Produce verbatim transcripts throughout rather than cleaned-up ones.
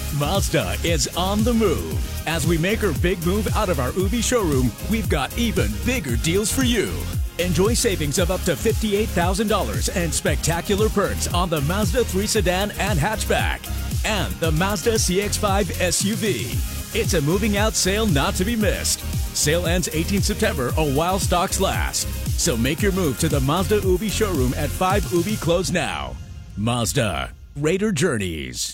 Mazda is on the move. As we make our big move out of our Ubi showroom, we've got even bigger deals for you. Enjoy savings of up to fifty-eight thousand dollars and spectacular perks on the Mazda three sedan and hatchback and the Mazda C X five S U V. It's a moving out sale not to be missed. Sale ends eighteenth September or while stocks last. So make your move to the Mazda Ubi showroom at five Ubi Close now. Mazda. Greater journeys.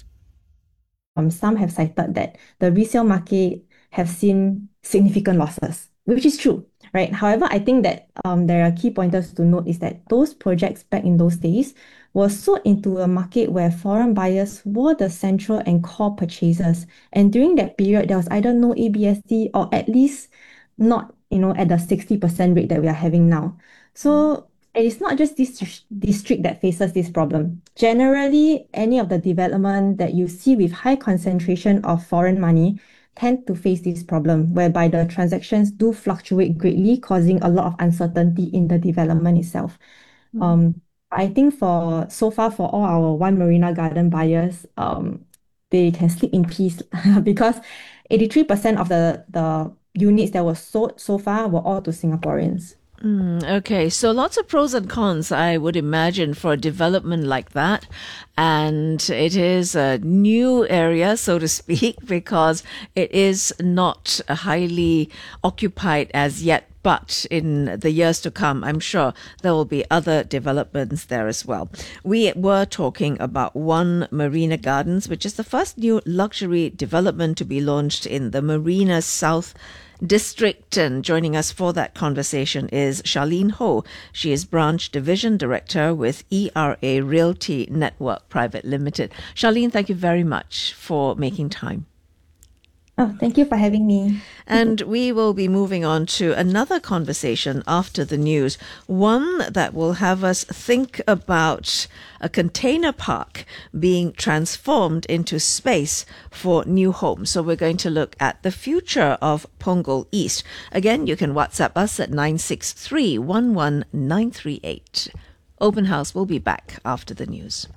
Um, some have cited that the resale market have seen significant losses, which is true, right? However, I think that um, there are key pointers to note is that those projects back in those days were sold into a market where foreign buyers were the central and core purchasers. And during that period, there was either no A B S D or at least not, you know, at the sixty percent rate that we are having now. So it is not just this district that faces this problem. Generally, any of the development that you see with high concentration of foreign money tend to face this problem, whereby the transactions do fluctuate greatly, causing a lot of uncertainty in the development itself. Mm-hmm. Um, I think for so far for all our One Marina Garden buyers, um, they can sleep in peace because eighty-three percent of the, the units that were sold so far were all to Singaporeans. Mm, okay, so lots of pros and cons, I would imagine, for a development like that. And it is a new area, so to speak, because it is not highly occupied as yet. But in the years to come, I'm sure there will be other developments there as well. We were talking about One Marina Gardens, which is the first new luxury development to be launched in the Marina South District. And joining us for that conversation is Charlene Ho. She is Branch Division Director with E R A Realty Network Private Limited. Charlene, thank you very much for making time. Oh, thank you for having me. And we will be moving on to another conversation after the news, one that will have us think about a container park being transformed into space for new homes. So we're going to look at the future of Punggol East. Again, you can WhatsApp us at nine six three, one one nine three eight. Open House will be back after the news.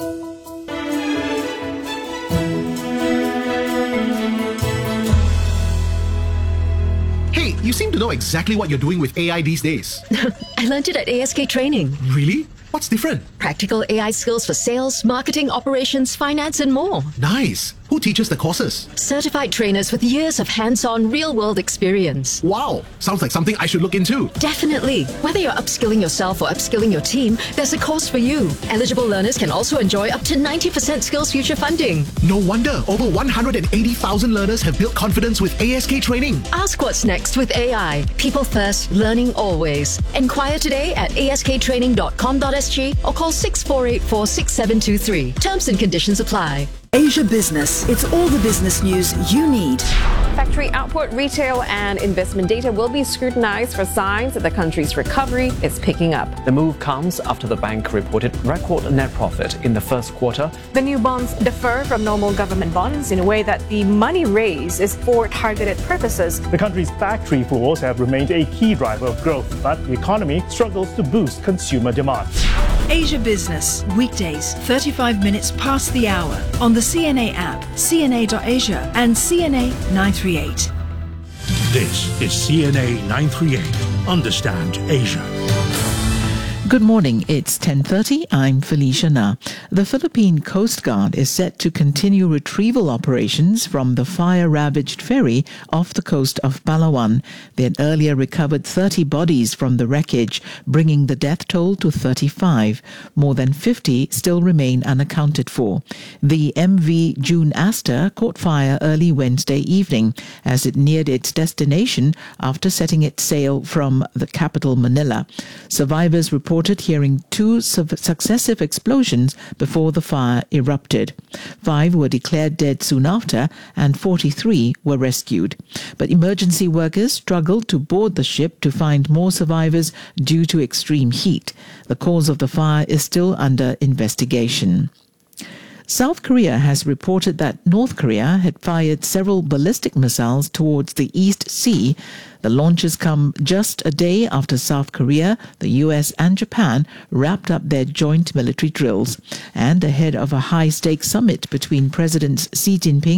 Hey, you seem to know exactly what you're doing with A I these days. I learned it at A S K Training. Really? What's different? Practical A I skills for sales, marketing, operations, finance, and more. Nice. Who teaches the courses? Certified trainers with years of hands-on, real-world experience. Wow. Sounds like something I should look into. Definitely. Whether you're upskilling yourself or upskilling your team, there's a course for you. Eligible learners can also enjoy up to ninety percent Skills Future funding. No wonder over one hundred eighty thousand learners have built confidence with A S K Training. Ask what's next with A I. People first, learning always. Enquire today at a s k training dot com dot s g or call six four eight four, six seven two three. Terms and conditions apply. Asia Business. It's all the business news you need. Factory output, retail and investment data will be scrutinized for signs that the country's recovery is picking up. The move comes after the bank reported record net profit in the first quarter. The new bonds differ from normal government bonds in a way that the money raised is for targeted purposes. The country's factory floors have remained a key driver of growth, but the economy struggles to boost consumer demand. Asia Business, weekdays, thirty-five minutes past the hour on the C N A app, C N A dot asia and C N A nine three eight. This is C N A nine three eight. Understand Asia. Good morning, it's ten thirty. I'm Felicia Na. The Philippine Coast Guard is set to continue retrieval operations from the fire-ravaged ferry off the coast of Palawan. They had earlier recovered thirty bodies from the wreckage, bringing the death toll to thirty-five. More than fifty still remain unaccounted for. The M V June Aster caught fire early Wednesday evening as it neared its destination after setting its sail from the capital Manila. Survivors reported hearing two su- successive explosions before the fire erupted. Five were declared dead soon after and forty-three were rescued. But emergency workers struggled to board the ship to find more survivors due to extreme heat. The cause of the fire is still under investigation. South Korea has reported that North Korea had fired several ballistic missiles towards the East Sea. The launches come just a day after South Korea, the U S and Japan wrapped up their joint military drills, and ahead of a high-stakes summit between Presidents Xi Jinping